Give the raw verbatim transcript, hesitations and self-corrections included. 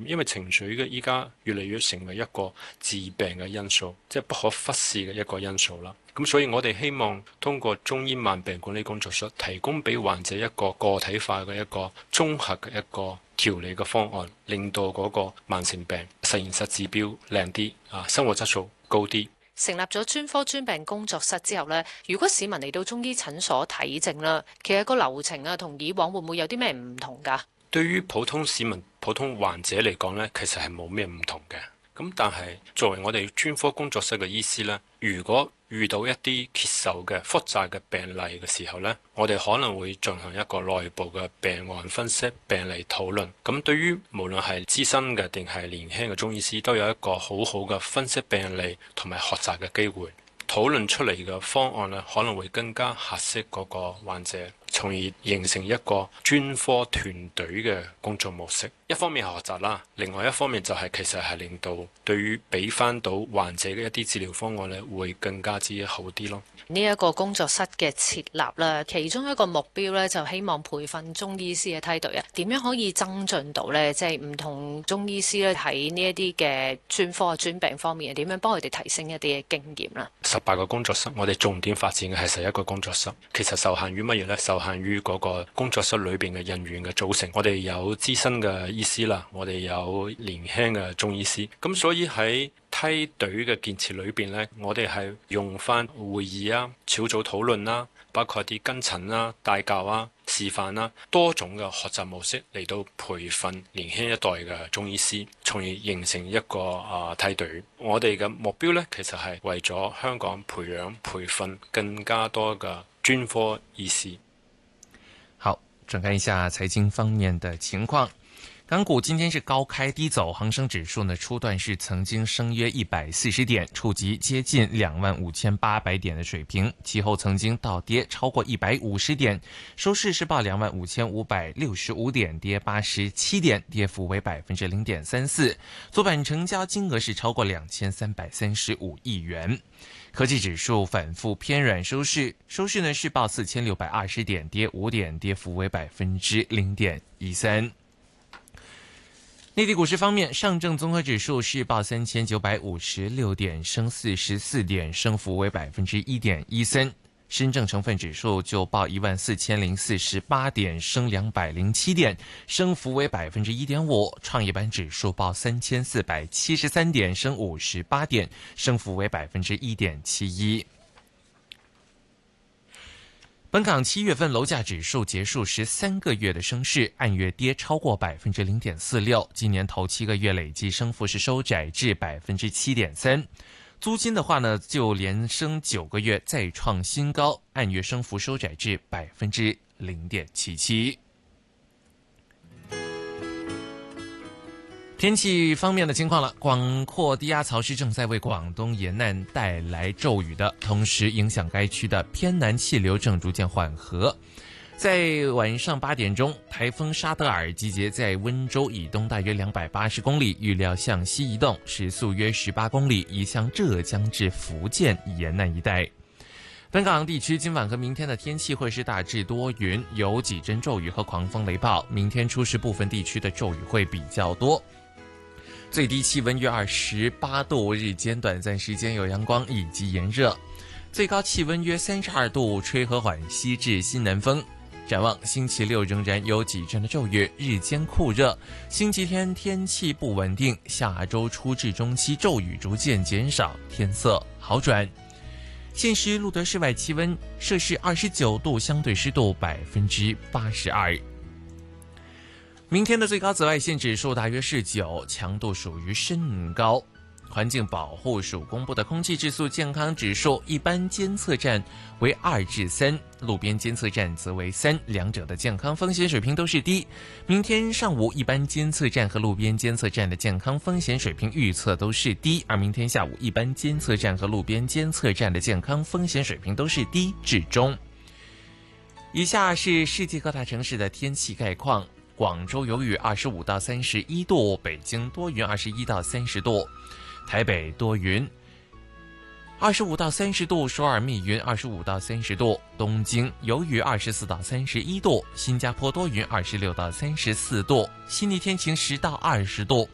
因為情緒嘅依家越嚟越成為一個致病嘅因素，即係不可忽視嘅一個因素啦。咁所以我哋希望通過中醫慢病管理工作室提供俾患者一個個體化嘅一個綜合嘅一個調理嘅方案，令到嗰個慢性病實驗室指標靚啲啊，生活質素高啲。 成立咗專科專病工作室之後呢，如果市民嚟到中醫診所睇症啦，其實個流程啊同以往會唔會有啲咩唔同㗎？ 對於普通市民、普通患者嚟講呢，其實係冇咩唔同嘅。咁但係作為我哋專科工作室嘅醫師呢，如果遇到一啲棘手嘅複雜嘅病例嘅時候呢，我哋可能會進行一個內部嘅病案分析、病例討論。咁對於無論係資深嘅定係年輕嘅中醫師，都有一個好好嘅分析病例同埋學習嘅機會。討論出嚟嘅方案呢，可能會更加合適嗰個患者，從而形成一個專科團隊嘅工作模式。一方面係學習啦，另外一方面就係其實係令到對於俾翻到患者嘅一啲治療方案呢，會更加之好啲咯。 呢一個工作室嘅設立啦，其中一個目標呢，就希望培訓中醫師嘅梯隊啊，點樣可以增進到呢？即係唔同中醫師咧喺呢一啲嘅專科專病方面，點樣幫佢哋提升一啲嘅經驗啦？ 十八個工作室，我哋重點發展嘅係十一個工作室。其實受限於乜嘢呢？受限於嗰個工作室裏邊嘅人員嘅組成。我哋有資深嘅醫師啦，我哋有年輕嘅中醫師。咁所以喺梯隊嘅建設裏邊呢，我哋係用翻會議啊、小組討論啦，包括啲跟診啦、帶教啊、示範啦，多種嘅學習模式嚟到培訓年輕一代嘅中醫師，從而形成一個啊梯隊。我哋嘅目標呢，其實係為咗香港培養培訓更加多嘅專科醫師。 好，轉看一下財經方面的情況。港股今天是高開低走，恒生指數呢初段是曾經升約一百四十點，觸及接近兩萬五千八百點的水平，其後曾經倒跌超過一百五十點，收市是報兩萬五千五百六十五點，跌八十七點，跌幅為百分之零點三四。昨晚成交金額是超過兩千三百三十五億元。科技指數反覆偏軟收市，收市呢是報四千六百二十點，跌五點，跌幅為百分之零點一三。內地股市方面，上證綜合指數是報三千九百五十六點，升四十四點，升幅為百分之一點一三。深證成分指數就報一萬四千零四十八點，升兩百零七點，升幅為百分之一點五。創業板指數報三千四百七十三點，升五十八點，升幅為百分之一點七一。本港七月份樓價指數結束十三個月的升勢，按月跌超過百分之零點四六，今年頭七個月累計升幅是收窄至百分之七點三。租金的話呢，就連升九個月再創新高，按月升幅收窄至百分之零點七七。天氣方面的情況了，廣闊低壓槽是正在為廣東沿岸帶來驟雨的，同時影響該區的偏南氣流正逐漸緩和。在晚上八點鐘，颱風沙德爾集結在溫州以東大約兩百八十公里，預料向西移動，時速約十八公里，移向浙江至福建沿岸一帶。本港地區今晚和明天的天氣會是大致多雲，有幾陣驟雨和狂風雷暴。明天初時部分地區的驟雨會比較多。最低氣溫約二十八度，日間短暫時間有陽光以及炎熱，最高氣溫約三十二度，吹和緩西至西南風。展望星期六仍然有幾陣的驟雨，日間酷熱。星期天天氣不穩定，下周初至中期驟雨逐漸減少，天色好轉。現時錄得室外氣溫攝氏二十九度，相對濕度百分之八十二。明天的最高紫外線指數大約是九，強度屬於甚高。環境保護署公布的空氣質素健康指數，一般監測站為二至三，路邊監測站則為三，兩者的健康風險水平都是低。明天上午一般監測站和路邊監測站的健康風險水平預測都是低，而明天下午一般監測站和路邊監測站的健康風險水平都是低至中。以下是世界各大城市的天氣概況。廣州有雨，二十五到三十一度；北京多雲，二十一到三十度；台北多雲，二十五到三十度；首爾密雲，二十五到三十度；東京有雨，二十四到三十一度；新加坡多雲，二十六到三十四度；悉尼天晴，十到二十度；